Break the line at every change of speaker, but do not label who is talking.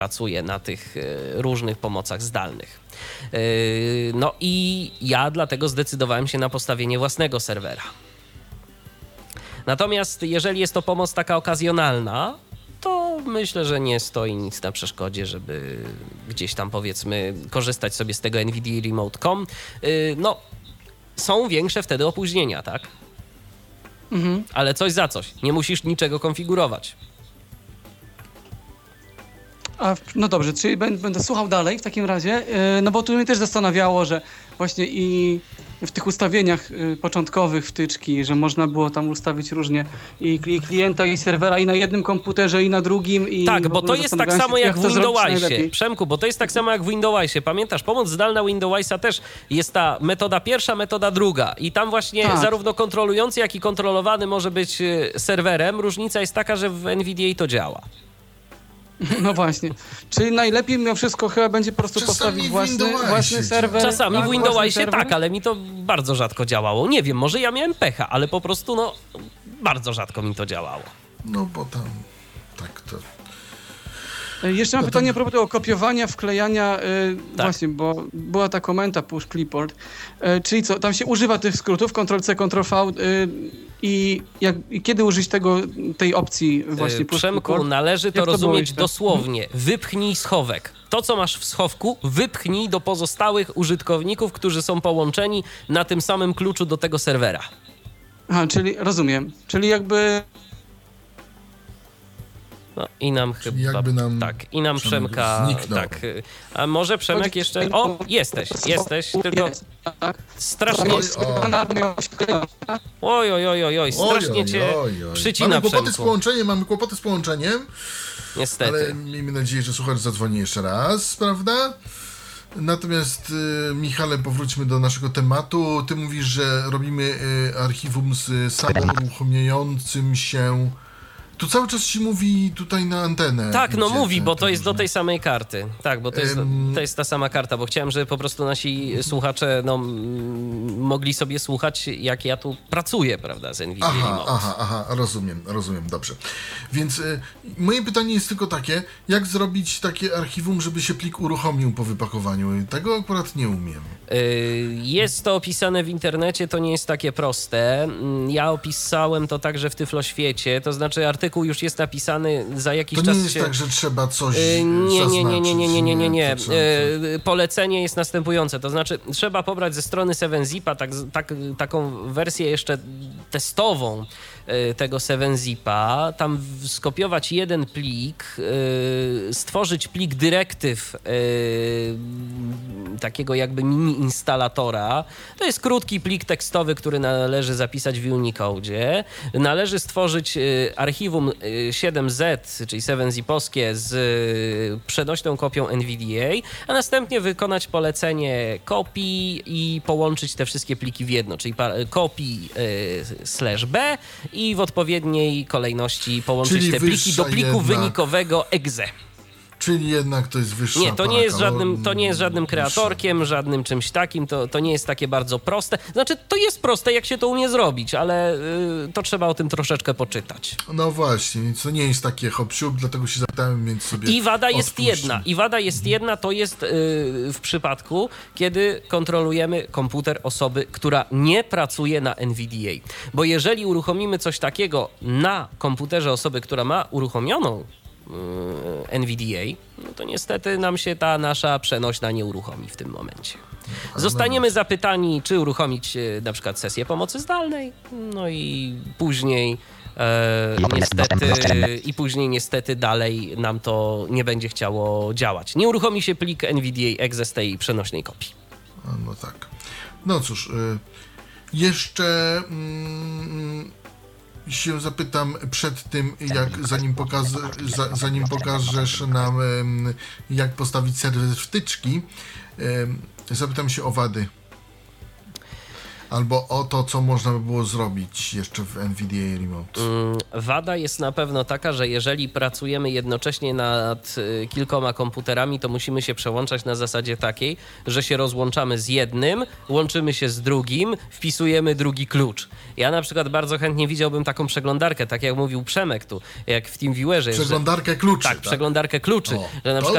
pracuje na tych różnych pomocach zdalnych. No i ja dlatego zdecydowałem się na postawienie własnego serwera. Natomiast jeżeli jest to pomoc taka okazjonalna, to myślę, że nie stoi nic na przeszkodzie, żeby gdzieś tam, powiedzmy, korzystać sobie z tego NVIDIA Remote.com. No, są większe wtedy opóźnienia, tak? Mhm. Ale coś za coś. Nie musisz niczego konfigurować.
No dobrze, czyli będę słuchał dalej w takim razie, no bo tu mnie też zastanawiało, że właśnie i w tych ustawieniach początkowych wtyczki, że można było tam ustawić różnie i klienta, i serwera, i na jednym komputerze, i na drugim. I
tak, bo to jest tak samo jak w Windowsie. Przemku, bo to jest tak samo jak w Windowsie. Pamiętasz, pomoc zdalna Windowsa też jest ta metoda pierwsza, metoda druga. I tam właśnie zarówno kontrolujący, jak i kontrolowany może być serwerem. Różnica jest taka, że w NVIDIA to działa.
No właśnie. Czyli najlepiej mimo wszystko chyba będzie po prostu postawić własny serwer.
Czasami w Windowsie tak, ale mi to bardzo rzadko działało. Nie wiem, może ja miałem pecha, ale po prostu bardzo rzadko mi to działało.
No bo tam tak to...
Jeszcze mam pytanie a propos tego kopiowania, wklejania, tak. Właśnie, bo była ta komenda push clipboard, czyli co, tam się używa tych skrótów Ctrl-C, Ctrl-V i kiedy użyć tej opcji właśnie push
Przemku,
clipboard?
należy to rozumieć dosłownie. Wypchnij schowek. To, co masz w schowku, wypchnij do pozostałych użytkowników, którzy są połączeni na tym samym kluczu do tego serwera.
Aha, czyli rozumiem. Czyli jakby...
No i nam chyba... Tak, i nam Przemka...
Zniknął.
Tak. A może Przemek jeszcze... O, jesteś, tylko strasznie... Oj, strasznie cię przycina, Przemku.
Mamy kłopoty z połączeniem.
Niestety.
Ale miejmy nadzieję, że słuchacz zadzwoni jeszcze raz, prawda? Natomiast Michale, powróćmy do naszego tematu. Ty mówisz, że robimy archiwum z samouruchamiającym się... Tu cały czas ci mówi tutaj na antenę.
Tak, no mówi, bo to jest do tej samej karty. Tak, bo to jest ta sama karta, bo chciałem, żeby po prostu nasi słuchacze mogli sobie słuchać, jak ja tu pracuję, prawda, z NVIDIA Remote.
Aha, rozumiem, dobrze. Więc moje pytanie jest tylko takie, jak zrobić takie archiwum, żeby się plik uruchomił po wypakowaniu? Tego akurat nie umiem.
Jest to opisane w internecie, to nie jest takie proste. Ja opisałem to także w Tyfloświecie, to znaczy artykuł już jest napisany, za jakiś czas...
To nie jest tak, że trzeba coś
zaznaczyć? Nie. Polecenie jest następujące, to znaczy trzeba pobrać ze strony 7zipa taką wersję jeszcze testową tego 7zipa, tam skopiować jeden plik, stworzyć plik dyrektyw takiego jakby mini instalatora. To jest krótki plik tekstowy, który należy zapisać w Unicodzie. Należy stworzyć archiwum 7Z, czyli 7zipowskie z przenośną kopią NVDA, a następnie wykonać polecenie copy i połączyć te wszystkie pliki w jedno, czyli copy /b i w odpowiedniej kolejności połączyć te pliki do pliku wynikowego exe.
Czyli jednak to jest wyższa
Nie, to nie jest żadnym kreatorkiem, żadnym czymś takim, to nie jest takie bardzo proste. Znaczy, to jest proste, jak się to umie zrobić, ale to trzeba o tym troszeczkę poczytać.
No właśnie, więc to nie jest takie hop-siup, dlatego się zapytałem, więc sobie
I wada jest jedna, to jest w przypadku, kiedy kontrolujemy komputer osoby, która nie pracuje na NVDA. Bo jeżeli uruchomimy coś takiego na komputerze osoby, która ma uruchomioną NVDA, no to niestety nam się ta nasza przenośna nie uruchomi w tym momencie. Zostaniemy zapytani, czy uruchomić na przykład sesję pomocy zdalnej, no i później niestety dalej nam to nie będzie chciało działać. Nie uruchomi się plik NVDA exe z tej przenośnej kopii.
No tak. No cóż, jeszcze się zapytam przed tym, zanim pokażesz nam, jak postawić serwer wtyczki, zapytam się o wady. albo o to, co można by było zrobić jeszcze w NVDA Remote?
Wada jest na pewno taka, że jeżeli pracujemy jednocześnie nad kilkoma komputerami, to musimy się przełączać na zasadzie takiej, że się rozłączamy z jednym, łączymy się z drugim, wpisujemy drugi klucz. Ja na przykład bardzo chętnie widziałbym taką przeglądarkę, tak jak mówił Przemek tu, jak w TeamViewerze.
Przeglądarkę kluczy.
Tak, przeglądarkę kluczy.
O,
że na
to
przykład